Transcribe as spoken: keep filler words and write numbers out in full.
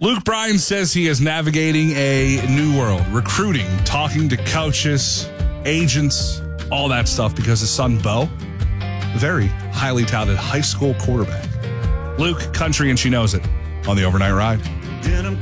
Luke Bryan says he is navigating a new world, recruiting, talking to coaches, agents, all that stuff because his son, Bo, very highly touted high school quarterback. Luke, country, and she knows it on the Overnight Ride. Denim